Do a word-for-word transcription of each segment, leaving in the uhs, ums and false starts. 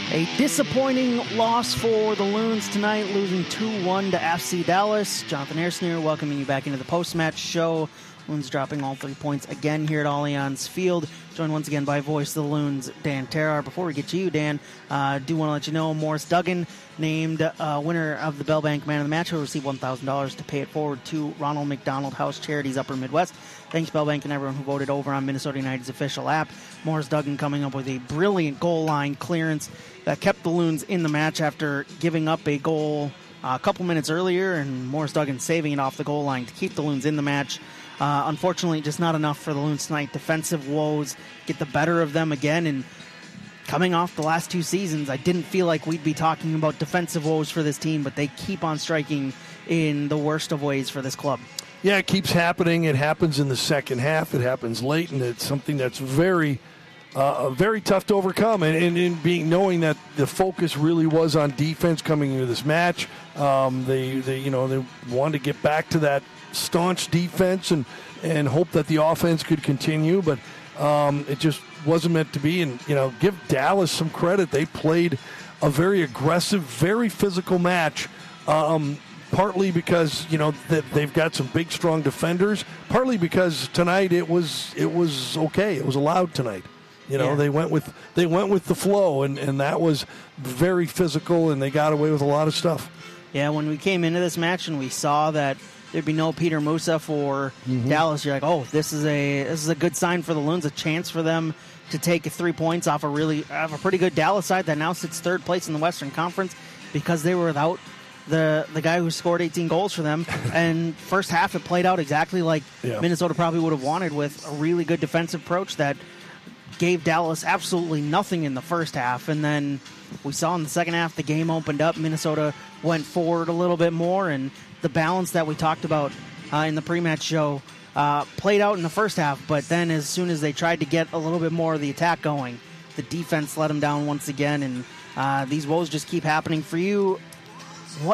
A disappointing loss for the Loons tonight, losing two one to F C Dallas. Jonathan Ersner welcoming you back into the post-match show. Loons dropping all three points again here at Allianz Field. Joined once again by voice of the Loons, Dan Terrar. Before we get to you, Dan, I uh, do want to let you know Morris Duggan named uh, winner of the Bell Bank Man of the Match. He'll receive one thousand dollars to pay it forward to Ronald McDonald House Charities Upper Midwest. Thanks, Bell Bank, and everyone who voted over on Minnesota United's official app. Morris Duggan coming up with a brilliant goal line clearance that kept the Loons in the match after giving up a goal uh, a couple minutes earlier, and Morris Duggan saving it off the goal line to keep the Loons in the match. Uh, unfortunately, just not enough for the Loons tonight. Defensive woes get the better of them again, and coming off the last two seasons, I didn't feel like we'd be talking about defensive woes for this team, but they keep on striking in the worst of ways for this club. Yeah, it keeps happening. It happens in the second half. It happens late, and it's something that's very, uh, very tough to overcome. And, and, and being knowing that the focus really was on defense coming into this match, um, they, they, you know, they wanted to get back to that staunch defense and and hope that the offense could continue, but um, it just wasn't meant to be. And you know, give Dallas some credit; they played a very aggressive, very physical match. Um, partly because you know that they've got some big, strong defenders. Partly because tonight it was it was okay. It was allowed tonight. You know, yeah. they went with they went with the flow, and, and that was very physical, and they got away with a lot of stuff. Yeah, when we came into this match and we saw that there'd be no Peter Musa for mm-hmm. Dallas, you're like, oh, this is a this is a good sign for the Loons, a chance for them to take three points off a really off a pretty good Dallas side that now sits third place in the Western Conference because they were without the the guy who scored eighteen goals for them. And first half, it played out exactly like yeah. Minnesota probably would have wanted, with a really good defensive approach that gave Dallas absolutely nothing in the first half. And then we saw in the second half, the game opened up. Minnesota went forward a little bit more, and the balance that we talked about uh, in the pre-match show uh, played out in the first half. But then as soon as they tried to get a little bit more of the attack going, the defense let them down once again, and uh, these woes just keep happening for you. What?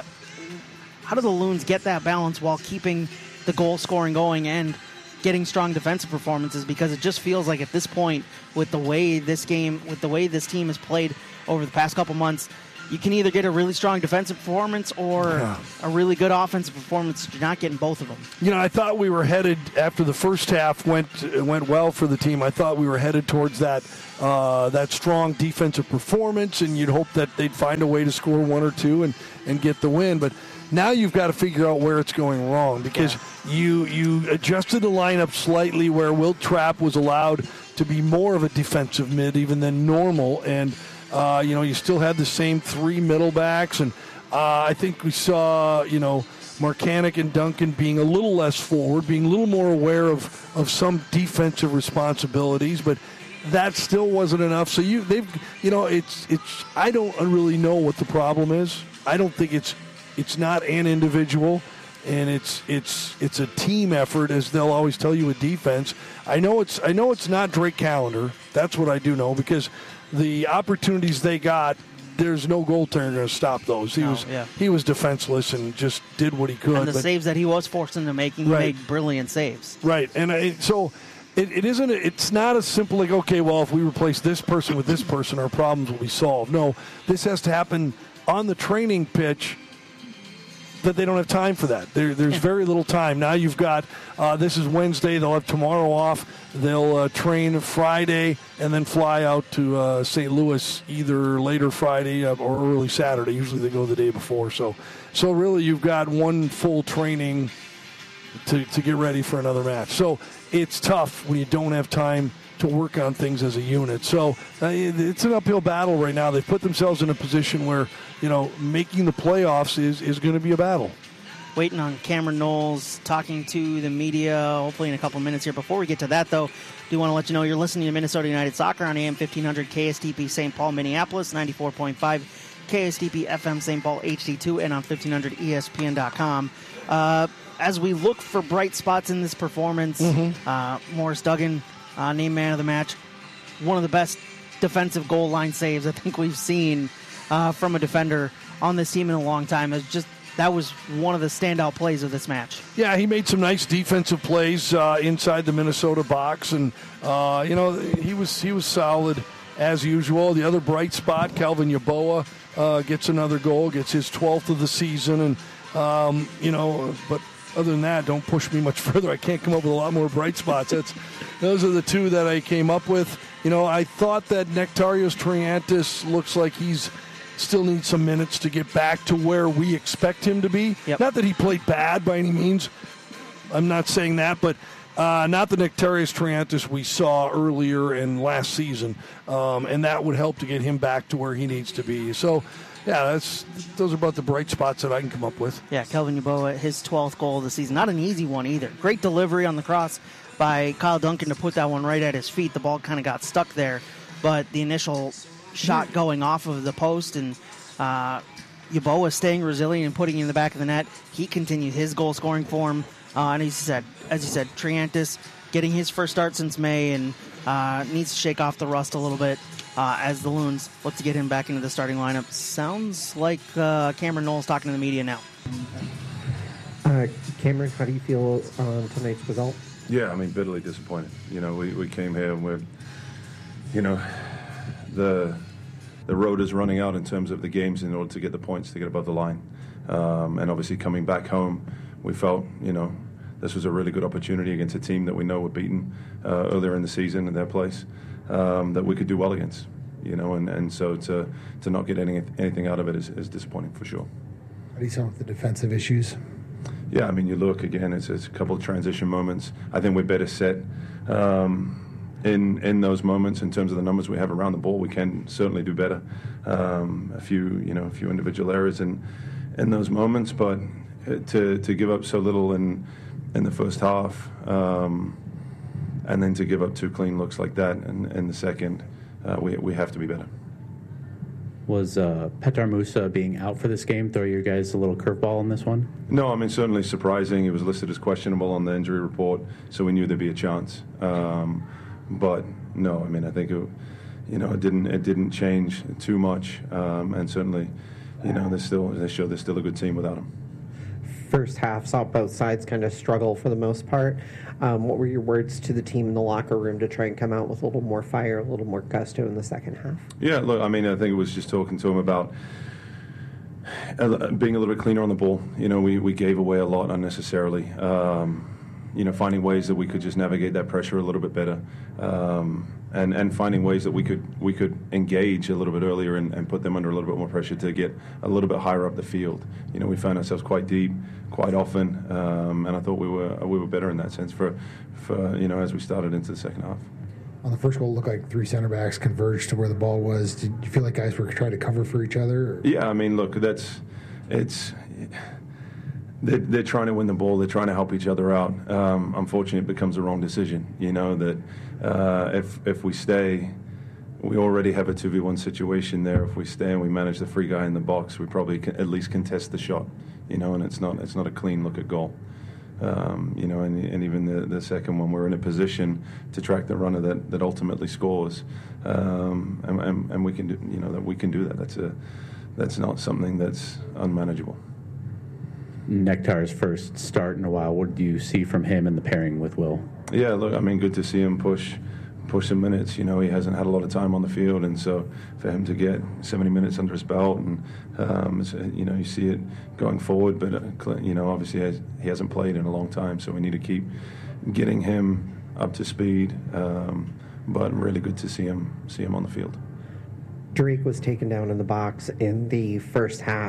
How do the Loons get that balance while keeping the goal scoring going and getting strong defensive performances? Because it just feels like at this point, with the way this game, with the way this team has played over the past couple months, you can either get a really strong defensive performance or yeah. a really good offensive performance. You're not getting both of them. You know, I thought we were headed, after the first half went went well for the team, I thought we were headed towards that uh, that strong defensive performance, and you'd hope that they'd find a way to score one or two and, and get the win. But now you've got to figure out where it's going wrong, because yeah. you you adjusted the lineup slightly where Wilt Trapp was allowed to be more of a defensive mid even than normal, and Uh, you know, you still had the same three middle backs, and uh, I think we saw, you know, Marcanic and Duncan being a little less forward, being a little more aware of, of some defensive responsibilities, but that still wasn't enough. So you, they've, you know, it's it's. I don't really know what the problem is. I don't think it's it's not an individual, and it's it's it's a team effort, as they'll always tell you with defense. I know it's I know it's not Drake Callender. That's what I do know, because the opportunities they got, there's no goaltender going to stop those. He no, was yeah. he was defenseless and just did what he could. And the but, saves that he was forced into making, he right. made brilliant saves. Right, and I, so it, it isn't. It's not as simple like, okay, well, if we replace this person with this person, our problems will be solved. No, this has to happen on the training pitch. That they don't have time for that. There, there's very little time. Now you've got, uh, this is Wednesday, they'll have tomorrow off, they'll uh, train Friday, and then fly out to uh, Saint Louis either later Friday or early Saturday. Usually they go the day before. So so really you've got one full training to, to get ready for another match. So it's tough when you don't have time to work on things as a unit. So uh, it's an uphill battle right now. They've put themselves in a position where, you know, making the playoffs is, is going to be a battle. Waiting on Cameron Knowles talking to the media, hopefully in a couple minutes here. Before we get to that, though, do want to let you know you're listening to Minnesota United Soccer on A M fifteen hundred K S T P Saint Paul, Minneapolis, ninety-four point five K S T P F M Saint Paul H D two, and on fifteen hundred E S P N dot com. Uh, as we look for bright spots in this performance, mm-hmm. uh, Morris Duggan, Uh, named man of the match. One of the best defensive goal line saves I think we've seen uh, from a defender on this team in a long time. It's just that was one of the standout plays of this match. Yeah, he made some nice defensive plays uh, inside the Minnesota box, and uh, you know he was he was solid as usual. The other bright spot, Calvin Yeboah uh, gets another goal, gets his twelfth of the season. And, um, you know, but other than that, don't push me much further. I can't come up with a lot more bright spots. That's Those are the two that I came up with. You know, I thought that Nectarios Triantis looks like he's still needs some minutes to get back to where we expect him to be. Yep. Not that he played bad by any means. I'm not saying that, but uh, not the Nectarios Triantis we saw earlier in last season. Um, and that would help to get him back to where he needs to be. So, yeah, that's those are about the bright spots that I can come up with. Yeah, Kelvin Yeboah, his twelfth goal of the season. Not an easy one either. Great delivery on the cross by Kyle Duncan to put that one right at his feet. The ball kind of got stuck there, but the initial shot going off of the post, and uh, Yeboah staying resilient and putting it in the back of the net. He continued his goal-scoring form, uh, and he said, as you said, Triantis getting his first start since May and uh, needs to shake off the rust a little bit uh, as the Loons look to get him back into the starting lineup. Sounds like uh, Cameron Knowles talking to the media now. Uh, Cameron, how do you feel on tonight's result? Yeah, I mean, bitterly disappointed. You know, we, we came here and we're, you know, the the road is running out in terms of the games in order to get the points to get above the line. Um, and obviously coming back home, we felt, you know, this was a really good opportunity against a team that we know were beaten uh, earlier in the season in their place, um, that we could do well against. You know, and, and so to to not get any, anything out of it is, is disappointing for sure. How do you sound with the defensive issues? Yeah, I mean, you look, again, it's, it's a couple of transition moments. I think we're better set um, in in those moments in terms of the numbers we have around the ball. We can certainly do better. Um, a few, you know, a few individual errors in in those moments, but to to give up so little in in the first half, um, and then to give up two clean looks like that in, in the second, uh, we we have to be better. Was uh, Petar Musa being out for this game throw you guys a little curveball in this one? No, I mean, certainly surprising. He was listed as questionable on the injury report, so we knew there'd be a chance. Um, but no, I mean, I think it, you know, it didn't it didn't change too much, um, and certainly, you know, they still they show they're still a good team without him. First half saw both sides kind of struggle for the most part. Um, what were your words to the team in the locker room to try and come out with a little more fire, a little more gusto in the second half? Yeah, look, I mean, I think it was just talking to him about being a little bit cleaner on the ball. You know, we, we gave away a lot unnecessarily. Um, you know, finding ways that we could just navigate that pressure a little bit better, um, and and finding ways that we could we could engage a little bit earlier and, and put them under a little bit more pressure to get a little bit higher up the field. You know, we found ourselves quite deep, quite often, um, and I thought we were we were better in that sense for for you know as we started into the second half. On the first goal, it looked like three center backs converged to where the ball was. Did you feel like guys were trying to cover for each other? Or? Yeah, I mean, look, that's it's. They're, they're trying to win the ball. They're trying to help each other out. Um, unfortunately, it becomes the wrong decision. You know that uh, if if we stay, we already have a two v one situation there. If we stay and we manage the free guy in the box, we probably can at least contest the shot. You know, and it's not it's not a clean look at goal. Um, you know, and, and even the, the second one, we're in a position to track the runner that, that ultimately scores, um, and, and, and we can do you know that we can do that. That's a that's not something that's unmanageable. Nectar's first start in a while. What do you see from him in the pairing with Will? Yeah, look, I mean, good to see him push push some minutes. You know, he hasn't had a lot of time on the field, and so for him to get seventy minutes under his belt, and um, it's, you know, you see it going forward. But uh, you know, obviously has, he hasn't played in a long time, so we need to keep getting him up to speed. Um, but really good to see him see him on the field. Drake was taken down in the box in the first half.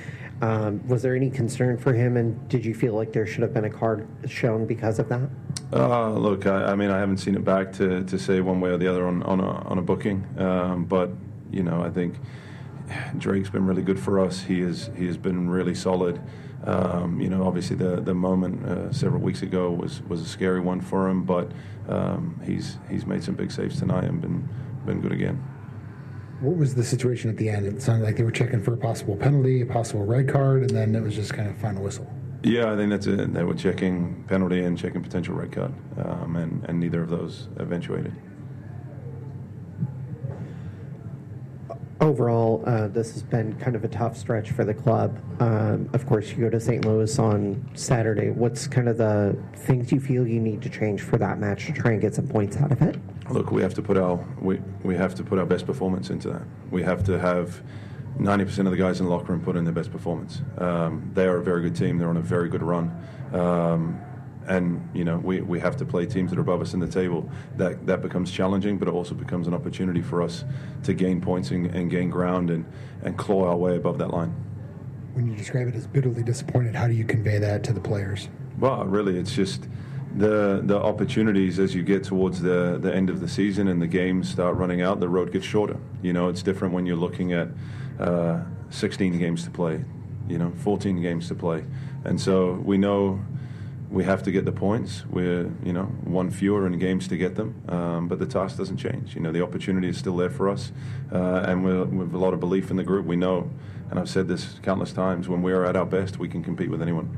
Um, was there any concern for him, and did you feel like there should have been a card shown because of that? Uh, look, I, I mean, I haven't seen it back to, to say one way or the other on, on, a, on a booking, um, but, you know, I think Drake's been really good for us. He, is, he has been really solid. Um, you know, obviously the, the moment uh, several weeks ago was, was a scary one for him, but um, he's he's made some big saves tonight and been been good again. What was the situation at the end? It sounded like they were checking for a possible penalty, a possible red card, and then it was just kind of final whistle. Yeah, I think that's it. They were checking penalty and checking potential red card, um, and, and neither of those eventuated. Overall, uh, this has been kind of a tough stretch for the club. Um, of course, you go to Saint Louis on Saturday. What's kind of the things you feel you need to change for that match to try and get some points out of it? Look, we have to put our we, we have to put our best performance into that. We have to have ninety percent of the guys in the locker room put in their best performance. Um, they are a very good team. They're on a very good run. Um, And, you know, we, we have to play teams that are above us in the table. That that becomes challenging, but it also becomes an opportunity for us to gain points and, and gain ground and, and claw our way above that line. When you describe it as bitterly disappointed, how do you convey that to the players? Well, really, it's just the the opportunities as you get towards the, the end of the season and the games start running out, the road gets shorter. You know, it's different when you're looking at uh, sixteen games to play, you know, fourteen games to play. And so we know we have to get the points. We're, you know, one fewer in games to get them, um, but the task doesn't change. You know, the opportunity is still there for us, uh, and we're, we have a lot of belief in the group. We know, and I've said this countless times, when we are at our best, we can compete with anyone.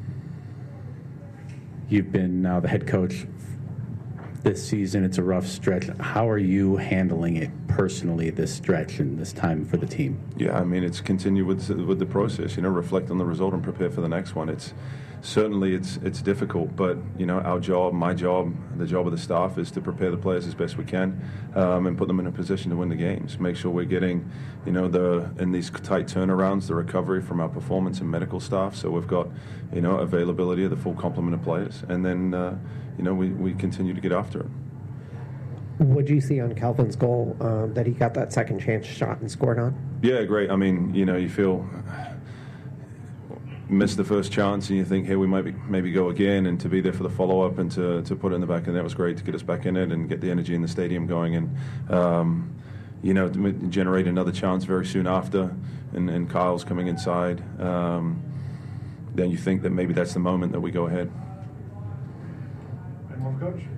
You've been now the head coach this season. It's a rough stretch. How are you handling it personally, this stretch and this time for the team? Yeah, I mean, it's continue with with the process. You know, reflect on the result and prepare for the next one. It's certainly it's it's difficult, but you know, our job, my job, the job of the staff is to prepare the players as best we can, um, and put them in a position to win the games. Make sure we're getting, you know, the in these tight turnarounds, the recovery from our performance and medical staff. So we've got, you know, availability of the full complement of players, and then uh, you know, we we continue to get after it. What do you see on Calvin's goal um, that he got that second chance shot and scored on? Yeah, great. I mean, you know, you feel miss the first chance and you think, hey, we might be, maybe go again, and to be there for the follow-up and to, to put it in the back, and that was great to get us back in it and get the energy in the stadium going, and um, you know, to generate another chance very soon after, and, and Kyle's coming inside. Um, then you think that maybe that's the moment that we go ahead. And one coach.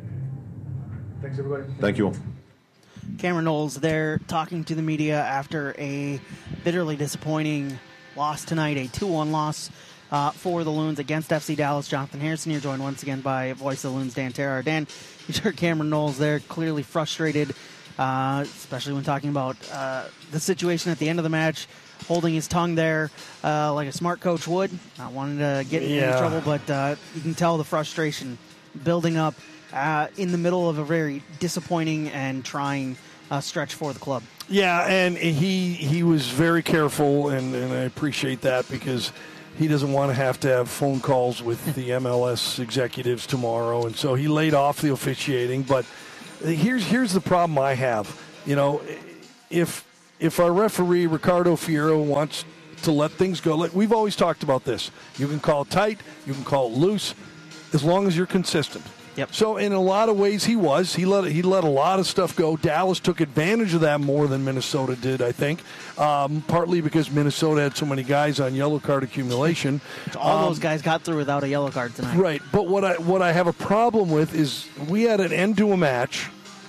Thanks, everybody. Thank you all. Cameron Knowles there talking to the media after a bitterly disappointing loss tonight, a two one loss uh, for the Loons against F C Dallas. Jonathan Harrison here, joined once again by voice of the Loons, Dan Terrar. Dan, you heard Cameron Knowles there, clearly frustrated, uh, especially when talking about uh, the situation at the end of the match, holding his tongue there uh, like a smart coach would. Not wanting to get Yeah. in trouble, but uh, you can tell the frustration building up uh, in the middle of a very disappointing and trying uh, stretch for the club. Yeah, and he he was very careful, and, and I appreciate that, because he doesn't want to have to have phone calls with the M L S executives tomorrow, and so he laid off the officiating. But here's here's the problem I have. You know, if if our referee Ricardo Fierro wants to let things go, like we've always talked about this, you can call it tight, you can call it loose, as long as you're consistent. Yep. So in a lot of ways he was. He let he let a lot of stuff go. Dallas took advantage of that more than Minnesota did, I think, um, partly because Minnesota had so many guys on yellow card accumulation. All um, those guys got through without a yellow card tonight. Right. But what I what I have a problem with is we had an end to a match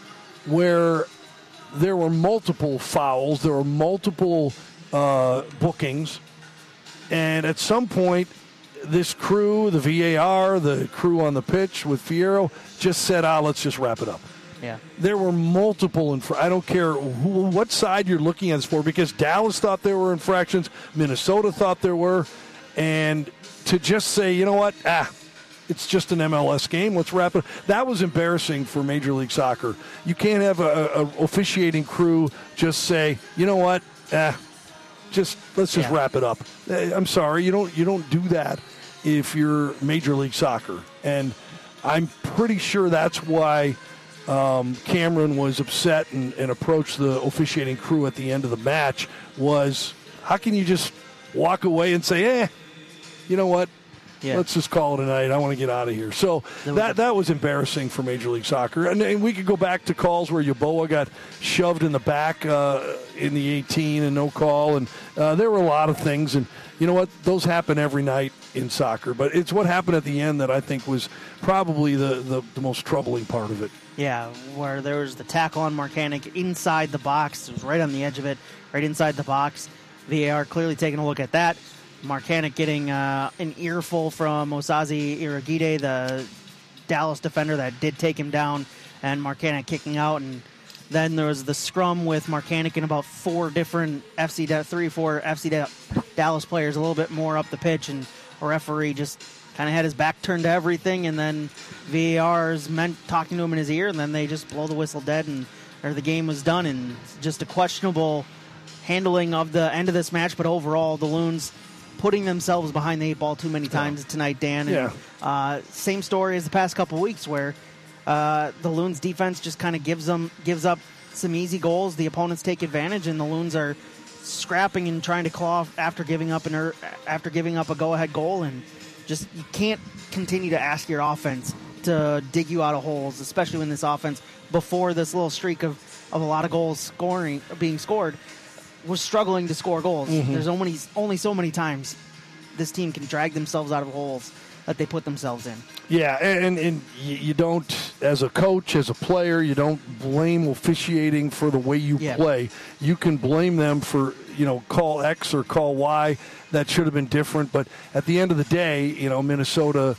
where there were multiple fouls, there were multiple uh, bookings, and at some point, this crew, the V A R, the crew on the pitch with Fierro, just said, ah, let's just wrap it up. Yeah. There were multiple, inf- I don't care who, what side you're looking at this for, because Dallas thought there were infractions, Minnesota thought there were, and to just say, you know what, ah, it's just an M L S game, let's wrap it up. That was embarrassing for Major League Soccer. You can't have a, a officiating crew just say, you know what, ah, Just let's just Yeah. wrap it up. I'm sorry, you don't you don't do that if you're Major League Soccer, and I'm pretty sure that's why um, Cameron was upset and, and approached the officiating crew at the end of the match. Was how can you just walk away and say, eh, you know what? Yeah. Let's just call it a night. I want to get out of here. So That was that that was embarrassing for Major League Soccer. And, and we could go back to calls where Yeboah got shoved in the back uh, in the eighteen and no call. And uh, there were a lot of things. And you know what? Those happen every night in soccer. But it's what happened at the end that I think was probably the, the, the most troubling part of it. Yeah, where there was the tackle on Marcanic inside the box. It was right on the edge of it, right inside the box. V A R clearly taking a look at that. Marcanic getting uh, an earful from Osaze Iragide, the Dallas defender that did take him down, and Marcanic kicking out. And Then there was the scrum with Marcanic and about four different F C, three, four F C Dallas players a little bit more up the pitch, and a referee just kind of had his back turned to everything, and then V A R's meant talking to him in his ear, and then they just blow the whistle dead, and or the game was done, and just a questionable handling of the end of this match. But overall, the Loons putting themselves behind the eight ball too many times yeah. tonight, Dan. And, yeah. uh, same story as the past couple weeks, where uh, the Loons defense just kind of gives them gives up some easy goals. The opponents take advantage, and the Loons are scrapping and trying to claw after giving up an er, after giving up a go ahead goal, and just you can't continue to ask your offense to dig you out of holes, especially when this offense, before this little streak of, of a lot of goals scoring being scored, was struggling to score goals. Mm-hmm. There's only only so many times this team can drag themselves out of holes that they put themselves in. Yeah, and, and you don't, as a coach, as a player, you don't blame officiating for the way you yeah. play. You can blame them for, you know, call X or call Y. That should have been different. But at the end of the day, you know, Minnesota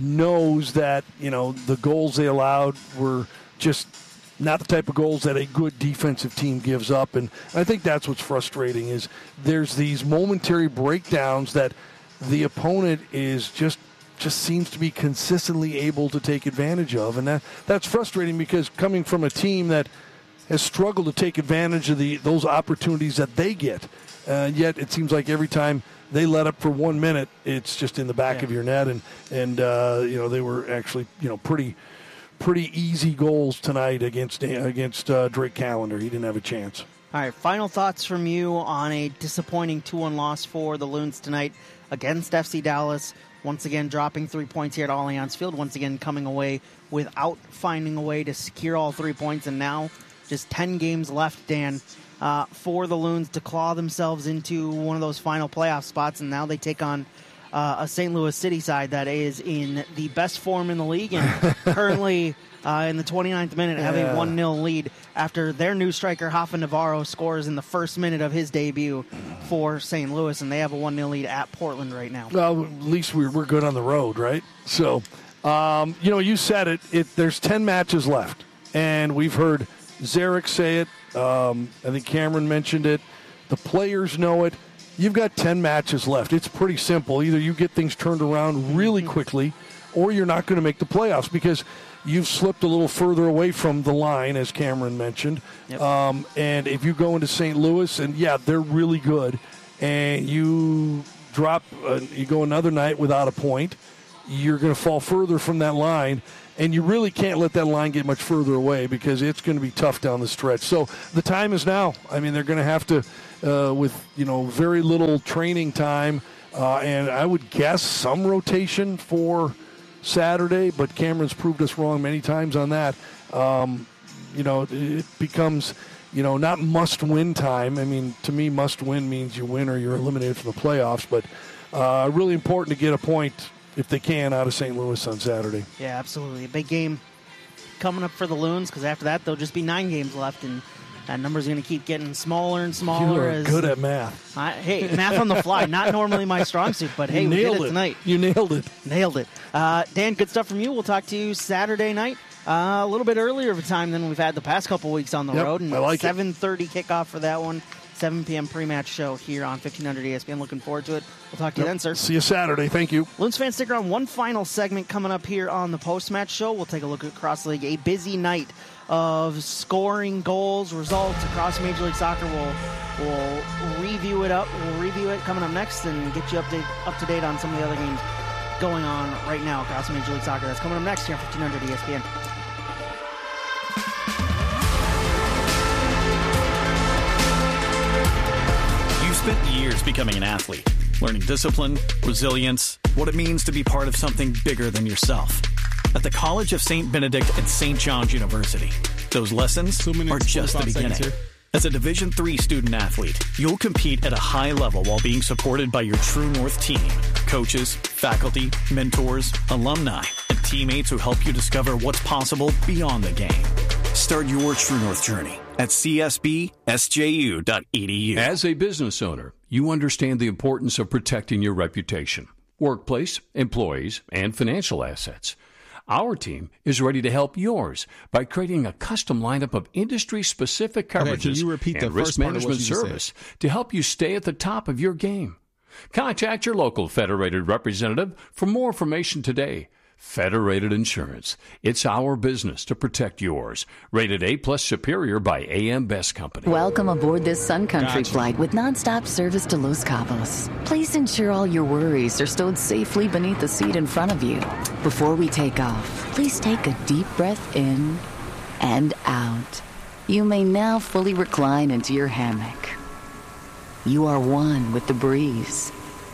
knows that, you know, the goals they allowed were just not the type of goals that a good defensive team gives up. And I think that's what's frustrating is there's these momentary breakdowns that the opponent is just just seems to be consistently able to take advantage of. And that that's frustrating because coming from a team that has struggled to take advantage of the those opportunities that they get, uh, yet it seems like every time they let up for one minute, it's just in the back yeah. of your net. And, and uh, you know, they were actually, you know, pretty pretty easy goals tonight against against uh, Drake Callender. He didn't have a chance. All right, final thoughts from you on a disappointing two one loss for the Loons tonight against F C Dallas. Once again, dropping three points here at Allianz Field. Once again, coming away without finding a way to secure all three points. And now just ten games left, Dan, uh, for the Loons to claw themselves into one of those final playoff spots. And now they take on uh, a Saint Louis City side that is in the best form in the league and currently uh, in the twenty-ninth minute have yeah. a one nil lead after their new striker, Rafa Navarro, scores in the first minute of his debut for Saint Louis, and they have a one nil lead at Portland right now. Well, at least we're, we're good on the road, right? So, um, you know, you said it, it. There's ten matches left, and we've heard Zarek say it. Um, I think Cameron mentioned it. The players know it. You've got ten matches left. It's pretty simple. Either you get things turned around really quickly, or you're not going to make the playoffs because you've slipped a little further away from the line, as Cameron mentioned. Yep. Um, and if you go into Saint Louis, and yeah, they're really good, and you drop, uh, you go another night without a point, you're going to fall further from that line, and you really can't let that line get much further away because it's going to be tough down the stretch. So the time is now. I mean, they're going to have to, uh, with you know very little training time, uh, and I would guess some rotation for Saturday, but Cameron's proved us wrong many times on that. Um, you know, it becomes, you know, not must-win time. I mean, to me, must-win means you win or you're eliminated from the playoffs, but uh, really important to get a point, if they can, out of Saint Louis on Saturday. Yeah, absolutely. A big game coming up for the Loons because after that, there'll just be nine games left, and that number's going to keep getting smaller and smaller. You are as, good at math. I, hey, math on the fly. Not normally my strong suit, but hey, you we did nailed it it tonight. You nailed it. Nailed it. Uh, Dan, good stuff from you. We'll talk to you Saturday night. Uh, a little bit earlier of a time than we've had the past couple weeks on the yep, road. And I like seven thirty kickoff for that one. seven p.m. pre-match show here on fifteen hundred E S P N. Looking forward to it. We'll talk to yep. you then, sir. See you Saturday. Thank you. Loons fans, stick around. One final segment coming up here on the post-match show. We'll take a look across the league. A busy night of scoring goals, results across Major League Soccer. We'll, we'll review it up. We'll review it coming up next and get you up to, up to date on some of the other games going on right now across Major League Soccer. That's coming up next here on fifteen hundred E S P N. You've spent years becoming an athlete, learning discipline, resilience, what it means to be part of something bigger than yourself. At the College of Saint Benedict at Saint John's University, those lessons are just the beginning. As a Division three student athlete, you'll compete at a high level while being supported by your True North team, coaches, faculty, mentors, alumni, and teammates who help you discover what's possible beyond the game. Start your True North journey at c s b s j u dot e d u. As a business owner, you understand the importance of protecting your reputation, workplace, employees, and financial assets. Our team is ready to help yours by creating a custom lineup of industry-specific coverages okay, can you repeat and the risk first part of what management you just said? service to help you stay at the top of your game. Contact your local Federated representative for more information today. Federated Insurance. It's our business to protect yours. Rated A plus Superior by A M Best Company. Welcome aboard this Sun Country Gotcha. flight with nonstop service to Los Cabos. Please ensure all your worries are stowed safely beneath the seat in front of you. Before we take off, please take a deep breath in and out. You may now fully recline into your hammock. You are one with the breeze.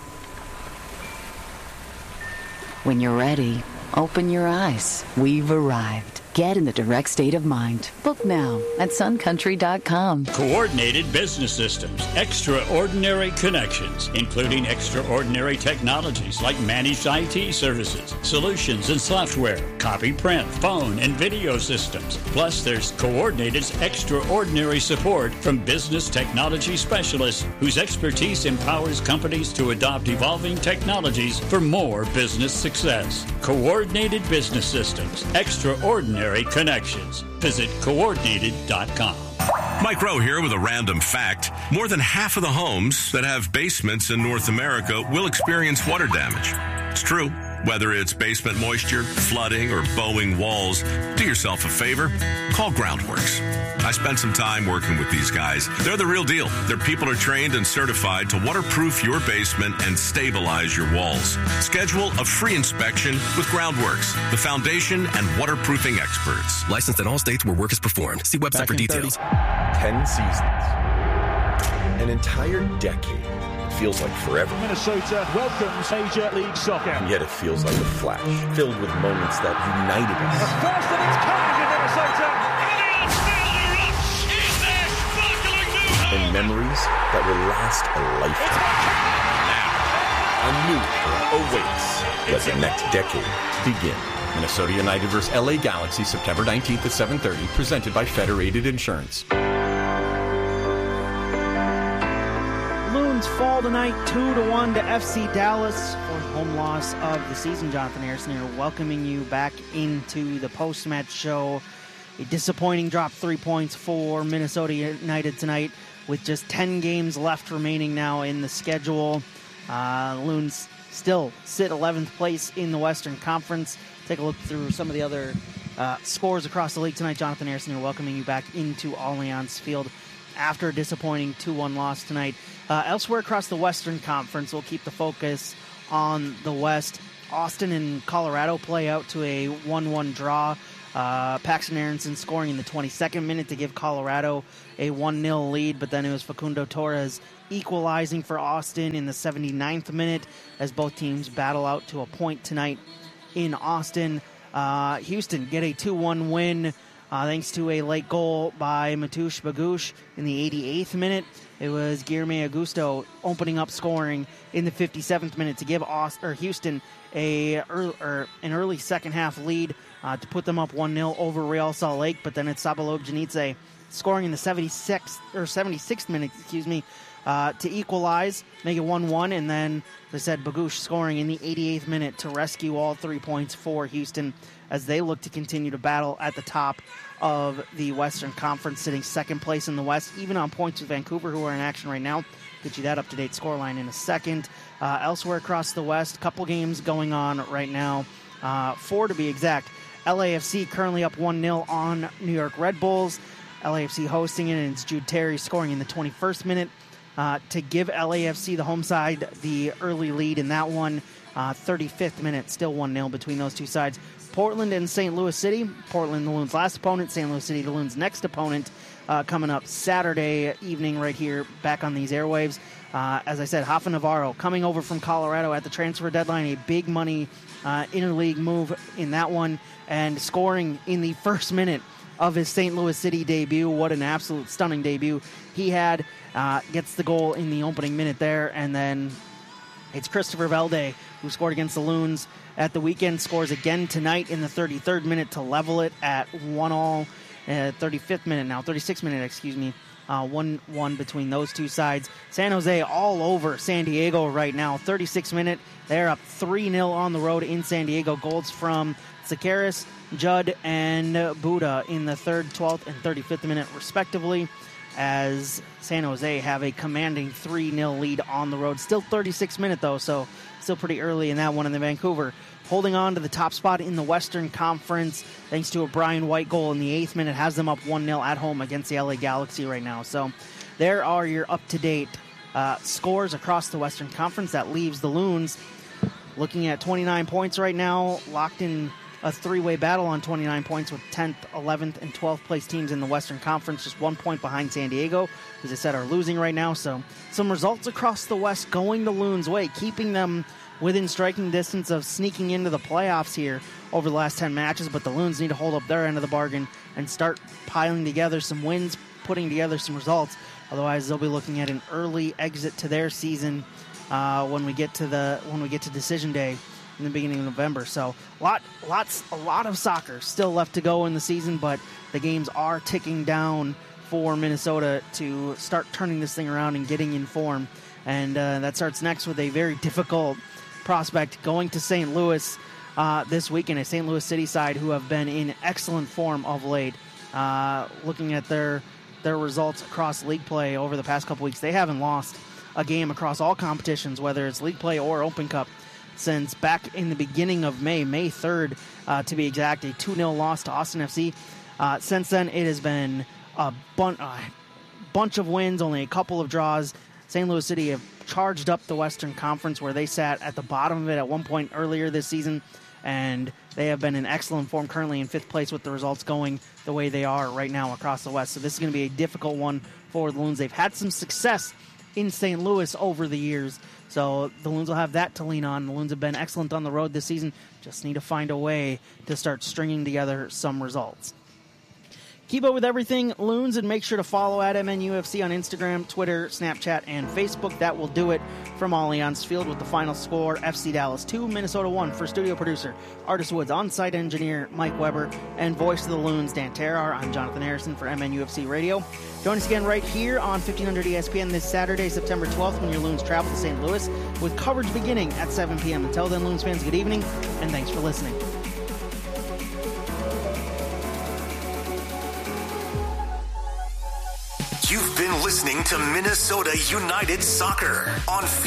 When you're ready, open your eyes. We've arrived. Get in the direct state of mind. Book now at sun country dot com. Coordinated business systems, extraordinary connections, including extraordinary technologies like managed I T services, solutions and software, copy, print, phone, and video systems. Plus, there's Coordinated's extraordinary support from business technology specialists whose expertise empowers companies to adopt evolving technologies for more business success. Coordinated business systems, extraordinary connections. Visit coordinated dot com. Mike Rowe here with a random fact. More than half of the homes that have basements in North America will experience water damage. It's true. Whether it's basement moisture, flooding, or bowing walls, do yourself a favor. Call Groundworks. I spent some time working with these guys. They're the real deal. Their people are trained and certified to waterproof your basement and stabilize your walls. Schedule a free inspection with Groundworks, the foundation and waterproofing experts. Licensed in all states where work is performed. See website Back for in details. Ten seasons. An entire decade. Feels like forever. Minnesota welcomes Major League Soccer. And yet it feels like a flash, filled with moments that united us. The first of its kind in Minnesota. And memories that will last a lifetime. Now, a new era awaits. Let the next decade begin. Minnesota United versus L A Galaxy, September nineteenth at seven thirty, presented by Federated Insurance. Loons fall tonight two to one to F C Dallas for home loss of the season. Jonathan Harrison here welcoming you back into the post-match show. A disappointing drop three points for Minnesota United tonight with just ten games left remaining now in the schedule. Uh, Loons still sit eleventh place in the Western Conference. Take a look through some of the other uh, scores across the league tonight. Jonathan Harrison here welcoming you back into Allianz Field after a disappointing two one loss tonight. Uh, elsewhere across the Western Conference, we'll keep the focus on the West. Austin and Colorado play out to a one one draw. Uh, Paxton Aronson scoring in the twenty-second minute to give Colorado a one nil lead, but then it was Facundo Torres equalizing for Austin in the seventy-ninth minute as both teams battle out to a point tonight in Austin. Uh, Houston get a two one win uh, thanks to a late goal by Mateusz Bagusz in the eighty-eighth minute. It was Guilherme Augusto opening up scoring in the fifty-seventh minute to give Austin, or Houston a early, or an early second half lead uh, to put them up one nil over Real Salt Lake. But then it's Sabalob Janitze scoring in the seventy-sixth or seventy-sixth minute, excuse me, uh, to equalize, make it one one, and then, as I said, Bagusz scoring in the eighty-eighth minute to rescue all three points for Houston as they look to continue to battle at the top of the Western Conference, sitting second place in the West, even on points with Vancouver, who are in action right now. Get you that up-to-date scoreline in a second. Uh, elsewhere across the West, couple games going on right now, uh, four to be exact. L A F C currently up one nil on New York Red Bulls. L A F C hosting it, and it's Jude Terry scoring in the twenty-first minute uh, to give L A F C, the home side, the early lead in that one. Uh, thirty-fifth minute, still one nil between those two sides. Portland and Saint Louis City. Portland, the Loons' last opponent. Saint Louis City, the Loons' next opponent. Uh, coming up Saturday evening right here back on these airwaves. Uh, as I said, Rafa Navarro coming over from Colorado at the transfer deadline. A big money uh, interleague move in that one. And scoring in the first minute of his Saint Louis City debut. What an absolute stunning debut he had. Uh, gets the goal in the opening minute there. And then it's Christopher Velde, who scored against the Loons at the weekend, scores again tonight in the thirty-third minute to level it at one all. Uh, thirty-fifth minute now, thirty-sixth minute, excuse me, Uh, one one between those two sides. San Jose all over San Diego right now. thirty-six minute. They're up three nil on the road in San Diego. Goals from Sakaris, Judd, and Buda in the third, twelfth, and thirty-fifth minute, respectively, as San Jose have a commanding three nil lead on the road. Still thirty-six minute, though, so still pretty early in that one in the Vancouver. Holding on to the top spot in the Western Conference thanks to a Brian White goal in the eighth minute, has them up one nil at home against the L A Galaxy right now. So there are your up-to-date uh, scores across the Western Conference. That leaves the Loons looking at twenty-nine points right now, locked in a three-way battle on twenty-nine points with tenth, eleventh, and twelfth place teams in the Western Conference, just one point behind San Diego, as I said, are losing right now. So some results across the West going the Loons' way, keeping them within striking distance of sneaking into the playoffs here over the last ten matches, but the Loons need to hold up their end of the bargain and start piling together some wins, putting together some results. Otherwise, they'll be looking at an early exit to their season uh, when we get to the when we get to decision day in the beginning of November. So, lot, lots, a lot of soccer still left to go in the season, but the games are ticking down for Minnesota to start turning this thing around and getting in form. And uh, that starts next with a very difficult prospect going to Saint Louis uh, this weekend, a Saint Louis City side who have been in excellent form of late. Uh, looking at their their results across league play over the past couple weeks, they haven't lost a game across all competitions, whether it's league play or Open Cup, since back in the beginning of May, May third uh, to be exact, a two nil loss to Austin F C. Uh, since then, it has been a bun- uh, bunch of wins, only a couple of draws. Saint Louis City have charged up the Western Conference, where they sat at the bottom of it at one point earlier this season, and they have been in excellent form, currently in fifth place with the results going the way they are right now across the West. So this is going to be a difficult one for the Loons. They've had some success in Saint Louis over the years, so the Loons will have that to lean on. The Loons have been excellent on the road this season, just need to find a way to start stringing together some results. Keep up with everything Loons, and make sure to follow at M N U F C on Instagram, Twitter, Snapchat, and Facebook. That will do it from Allianz Field with the final score, F C Dallas two, Minnesota one. For studio producer Artis Woods, on-site engineer Mike Weber, and voice of the Loons, Dan Terrar, I'm Jonathan Harrison for M N U F C Radio. Join us again right here on fifteen hundred E S P N this Saturday, September twelfth, when your Loons travel to Saint Louis, with coverage beginning at seven p.m. Until then, Loons fans, good evening, and thanks for listening. You've been listening to Minnesota United Soccer on